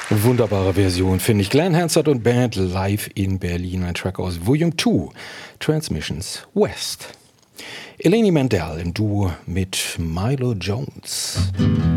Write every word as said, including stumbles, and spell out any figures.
Wunderbare Version, finde ich. Glenn Hansard und Band live in Berlin. Ein Track aus Volume zwei, Transmissions West. Eleni Mandel im Duo mit Milo Jones.